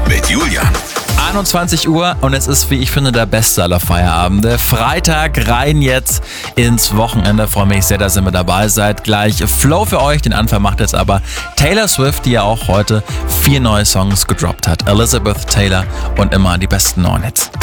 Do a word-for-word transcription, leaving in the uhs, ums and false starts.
mit Julian. einundzwanzig Uhr und es ist, wie ich finde, der beste aller Feierabende. Freitag rein jetzt ins Wochenende. Freue mich sehr, dass ihr mit dabei seid. Gleich Flow für euch. Den Anfang macht jetzt aber Taylor Swift, die ja auch heute vier neue Songs gedroppt hat. Elizabeth Taylor und immer die besten neuen Hits.